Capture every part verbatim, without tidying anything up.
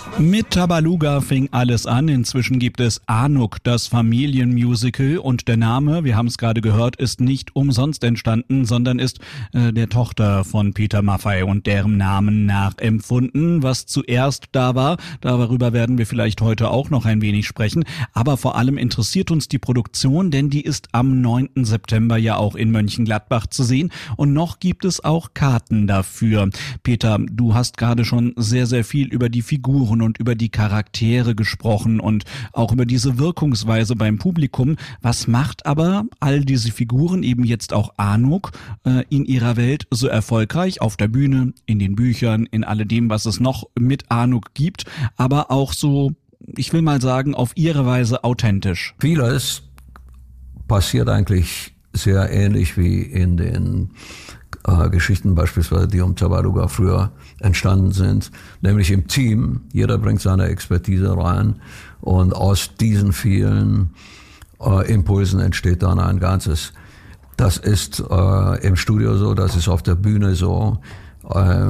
Mit Tabaluga fing alles an. Inzwischen gibt es Anuk, das Familienmusical. Und der Name, wir haben es gerade gehört, ist nicht umsonst entstanden, sondern ist äh, der Tochter von Peter Maffay und deren Namen nachempfunden. Was zuerst da war, darüber werden wir vielleicht heute auch noch ein wenig sprechen. Aber vor allem interessiert uns die Produktion, denn die ist am neunten September ja auch in Mönchengladbach zu sehen. Und noch gibt es auch Karten dafür. Peter, du hast gerade schon sehr, sehr viel über die Figuren und über die Charaktere gesprochen und auch über diese Wirkungsweise beim Publikum. Was macht aber all diese Figuren, eben jetzt auch Anuk, äh, in ihrer Welt so erfolgreich? Auf der Bühne, in den Büchern, in alledem, was es noch mit Anuk gibt, aber auch so, ich will mal sagen, auf ihre Weise authentisch. Vieles passiert eigentlich sehr ähnlich wie in den Äh, Geschichten beispielsweise, die um Tabaluga früher entstanden sind, nämlich im Team. Jeder bringt seine Expertise rein und aus diesen vielen äh, Impulsen entsteht dann ein Ganzes. Das ist äh, im Studio so, das ist auf der Bühne so. Äh,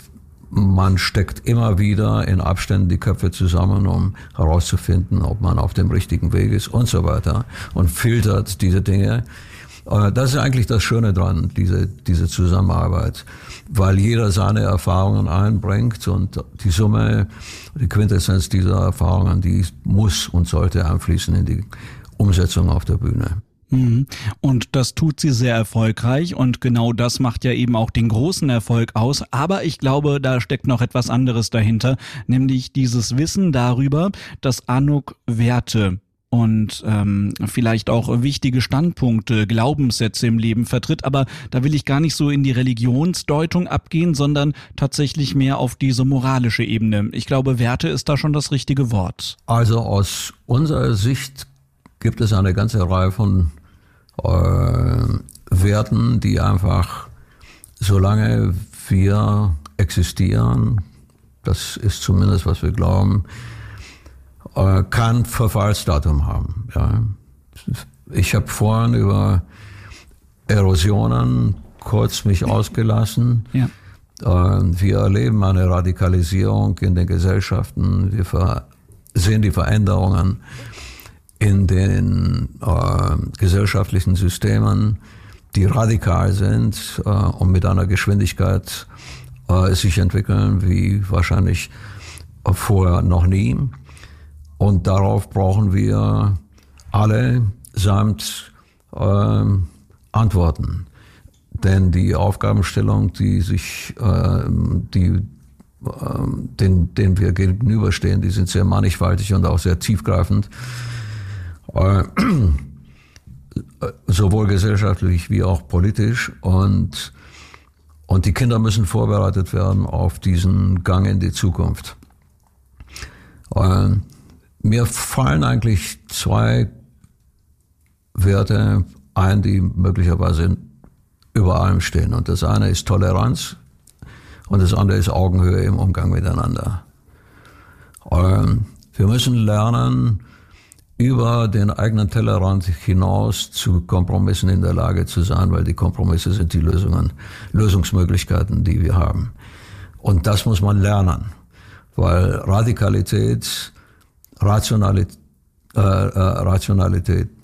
man steckt immer wieder in Abständen die Köpfe zusammen, um herauszufinden, ob man auf dem richtigen Weg ist und so weiter und filtert diese Dinge. Das ist eigentlich das Schöne dran, diese, diese Zusammenarbeit, weil jeder seine Erfahrungen einbringt und die Summe, die Quintessenz dieser Erfahrungen, die muss und sollte einfließen in die Umsetzung auf der Bühne. Und das tut sie sehr erfolgreich und genau das macht ja eben auch den großen Erfolg aus. Aber ich glaube, da steckt noch etwas anderes dahinter, nämlich dieses Wissen darüber, dass Anuk Werte und ähm, vielleicht auch wichtige Standpunkte, Glaubenssätze im Leben vertritt. Aber da will ich gar nicht so in die Religionsdeutung abgehen, sondern tatsächlich mehr auf diese moralische Ebene. Ich glaube, Werte ist da schon das richtige Wort. Also aus unserer Sicht gibt es eine ganze Reihe von äh, Werten, die einfach, solange wir existieren, das ist zumindest, was wir glauben, kein Verfallsdatum haben. Ja. Ich habe vorhin über Erosionen kurz mich ausgelassen. Ja. Wir erleben eine Radikalisierung in den Gesellschaften. Wir sehen die Veränderungen in den äh, gesellschaftlichen Systemen, die radikal sind äh, und mit einer Geschwindigkeit äh, sich entwickeln wie wahrscheinlich vorher noch nie. Und darauf brauchen wir alle samt äh, Antworten. Denn die Aufgabenstellung, die sich, äh, die, äh, den, denen wir gegenüberstehen, die sind sehr mannigfaltig und auch sehr tiefgreifend. Äh, sowohl gesellschaftlich wie auch politisch. Und, und die Kinder müssen vorbereitet werden auf diesen Gang in die Zukunft. Äh, Mir fallen eigentlich zwei Werte ein, die möglicherweise über allem stehen. Und das eine ist Toleranz und das andere ist Augenhöhe im Umgang miteinander. Wir müssen lernen, über den eigenen Tellerrand hinaus zu Kompromissen in der Lage zu sein, weil die Kompromisse sind die Lösungen, Lösungsmöglichkeiten, die wir haben. Und das muss man lernen, weil Radikalität Rationalität, äh, Rationalität